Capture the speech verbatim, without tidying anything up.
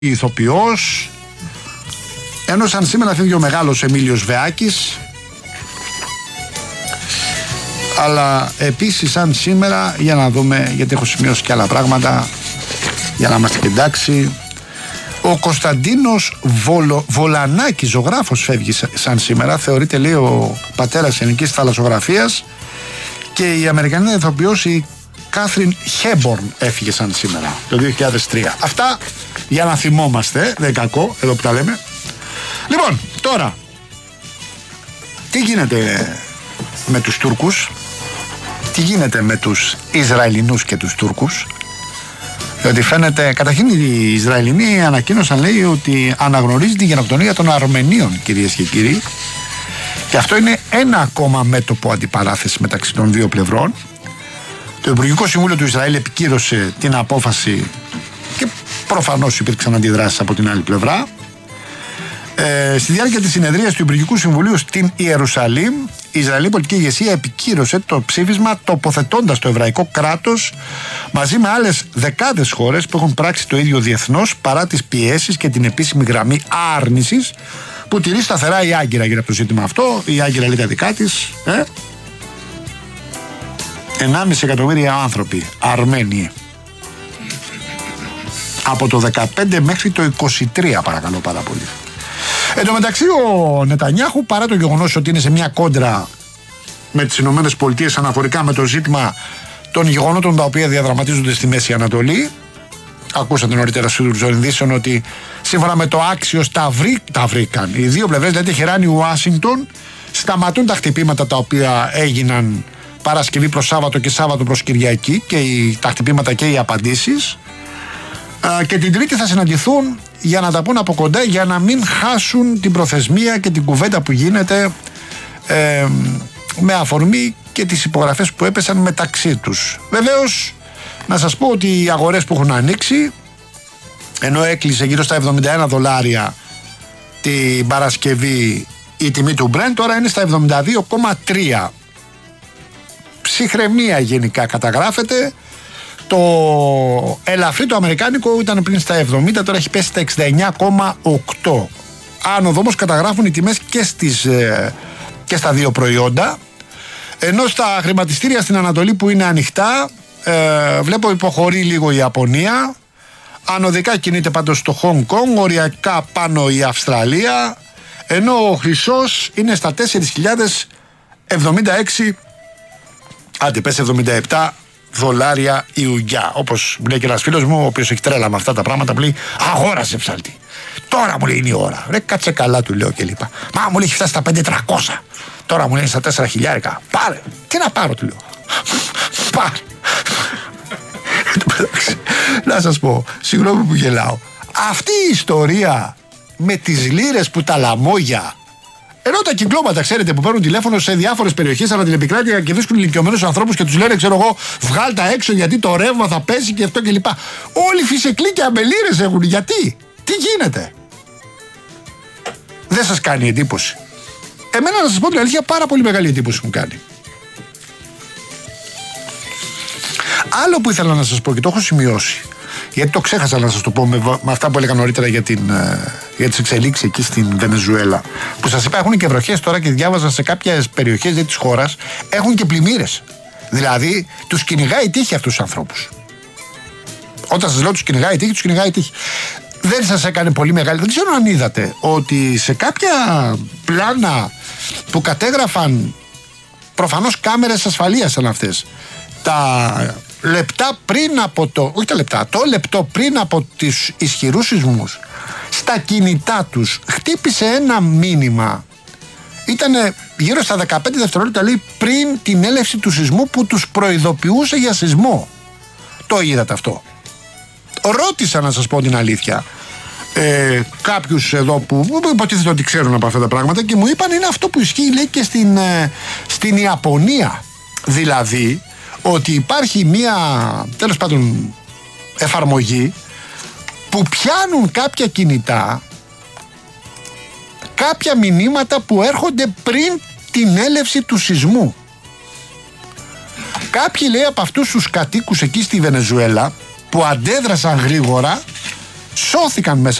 ηθοποιός, ενώ σαν σήμερα φύγει ο μεγάλος Εμίλιος Βεάκης, αλλά επίσης σαν σήμερα, για να δούμε, γιατί έχω σημειώσει και άλλα πράγματα για να είμαστε και εντάξει, ο Κωνσταντίνος Βολο, Βολανάκης, ζωγράφος, φεύγει σαν σήμερα, θεωρείται, λέει, ο πατέρας της ελληνικής θαλασσογραφίας, και η Αμερικανίδα ηθοποιός η Κάθριν Χέμπορν έφυγε σαν σήμερα το δύο χιλιάδες τρία. Αυτά για να θυμόμαστε, δεν κακό εδώ που τα λέμε. Λοιπόν, τώρα τι γίνεται με τους Τούρκους, τι γίνεται με τους Ισραηλινούς και τους Τούρκους? Διότι φαίνεται, καταρχήν οι Ισραηλινοί ανακοίνωσαν, λέει, ότι αναγνωρίζει τη γενοκτονία των Αρμενίων, κυρίες και κύριοι, και αυτό είναι ένα ακόμα μέτωπο αντιπαράθεση μεταξύ των δύο πλευρών. Το Υπουργικό Συμβούλιο του Ισραήλ επικύρωσε την απόφαση και προφανώς υπήρξαν αντιδράσεις από την άλλη πλευρά. Ε, στη διάρκεια της συνεδρίας του Υπουργικού Συμβουλίου στην Ιερουσαλήμ, η Ισραηλή πολιτική ηγεσία επικύρωσε το ψήφισμα, τοποθετώντας το εβραϊκό κράτος μαζί με άλλες δεκάδες χώρες που έχουν πράξει το ίδιο διεθνώς, παρά τις πιέσεις και την επίσημη γραμμή άρνησης που τηρεί σταθερά η Άγκυρα γύρω από το ζήτημα αυτό. Η Άγκυρα λέει τα δικά της. Ε? ενάμιση εκατομμύρια άνθρωποι Αρμένοι από το δεκαπέντε μέχρι το είκοσι τρία, παρακαλώ πάρα πολύ. Εν τω μεταξύ, ο Νετανιάχου, παρά το γεγονός ότι είναι σε μια κόντρα με τις Ηνωμένες Πολιτείες αναφορικά με το ζήτημα των γεγονότων τα οποία διαδραματίζονται στη Μέση Ανατολή, ακούσατε νωρίτερα στους ειδήσεων ότι σύμφωνα με το Axios τα, βρή, τα βρήκαν οι δύο πλευρές, δηλαδή Τεχεράνη, Ουάσιγκτον, σταματούν τα χτυπήματα τα οποία έγιναν Παρασκευή προς Σάββατο και Σάββατο προς Κυριακή, και οι, τα χτυπήματα και οι απαντήσεις, α, και την Τρίτη θα συναντηθούν για να τα πούν από κοντά, για να μην χάσουν την προθεσμία και την κουβέντα που γίνεται ε, με αφορμή και τις υπογραφές που έπεσαν μεταξύ τους. Βεβαίως, να σας πω ότι οι αγορές που έχουν ανοίξει, ενώ έκλεισε γύρω στα εβδομήντα ένα δολάρια την Παρασκευή η τιμή του Brent, τώρα είναι στα εβδομήντα δύο κόμμα τρία. Ψυχραιμία γενικά καταγράφεται. Το ελαφρύ το αμερικάνικο ήταν πριν στα εβδομήντα, τώρα έχει πέσει στα εξήντα εννιά κόμμα οκτώ. Άνοδο όμως καταγράφουν οι τιμές και, στις, και στα δύο προϊόντα. Ενώ στα χρηματιστήρια στην Ανατολή που είναι ανοιχτά, ε, βλέπω υποχωρεί λίγο η Ιαπωνία. Ανωδικά κινείται πάντως στο Χονγκ Κονγκ, οριακά πάνω η Αυστραλία. Ενώ ο χρυσός είναι στα τέσσερις χιλιάδες εβδομήντα έξι, άντε πες εβδομήντα επτά δολάρια η ουγγιά. Όπως μου λέει και ένας φίλος μου, ο οποίος έχει τρέλα με αυτά τα πράγματα, μου λέει αγόρασε ψάλτη. Τώρα μου λέει είναι η ώρα. Ρε κάτσε καλά, του λέω και λοιπά. Μα μου λέει έχει φτάσει στα πέντε χιλιάδες τριακόσια. Τώρα μου λέει στα τέσσερα χιλιάρικα. Πάρε. Τι να πάρω, του λέω. Πάρε. Να σας πω, συγγνώμη που γελάω. Αυτή η ιστορία με τις λίρες που τα λαμόγια, ενώ τα κυκλώματα, ξέρετε, που παίρνουν τηλέφωνο σε διάφορες περιοχές ανά την επικράτεια και βρίσκουν ηλικιωμένους ανθρώπους και τους λένε, ξέρω εγώ, βγάλ τα έξω γιατί το ρεύμα θα πέσει και αυτό κλπ. Όλοι φυσεκλίκια με λίρες έχουν. Γιατί, τι γίνεται? Δεν σας κάνει εντύπωση? Εμένα, να σας πω την αλήθεια, πάρα πολύ μεγάλη εντύπωση μου κάνει. Άλλο που ήθελα να σας πω και το έχω σημειώσει, γιατί το ξέχασα να σας το πω με, με αυτά που έλεγα νωρίτερα για, την, για τις εξελίξεις εκεί στην Βενεζουέλα, που σας είπα έχουν και βροχές τώρα, και διάβαζα σε κάποιες περιοχές της χώρας έχουν και πλημμύρες. Δηλαδή τους κυνηγάει η τύχη αυτούς τους ανθρώπους. Όταν σας λέω τους κυνηγάει η τύχη, τους κυνηγάει η τύχη. Δεν σας έκανε πολύ μεγάλη? Δεν ξέρω αν είδατε ότι σε κάποια πλάνα που κατέγραφαν προφανώς κάμερες ασφαλείας σαν αυτές, τα λεπτά πριν από το, όχι τα λεπτά, το λεπτό πριν από τις ισχυρούς σεισμούς, στα κινητά τους χτύπησε ένα μήνυμα. Ήτανε γύρω στα δεκαπέντε δευτερόλεπτα, λέει, πριν την έλευση του σεισμού, που τους προειδοποιούσε για σεισμό. Το είδατε αυτό? Ρώτησα, να σας πω την αλήθεια, ε, κάποιους εδώ που υποτίθεται ότι ξέρουν από αυτά τα πράγματα, και μου είπαν είναι αυτό που ισχύει, λέει, και στην, ε, στην Ιαπωνία. Δηλαδή ότι υπάρχει μία, τέλος πάντων, εφαρμογή που πιάνουν κάποια κινητά, κάποια μηνύματα που έρχονται πριν την έλευση του σεισμού. Κάποιοι, λέει, από αυτούς τους κατοίκους εκεί στη Βενεζουέλα που αντέδρασαν γρήγορα, σώθηκαν μέσα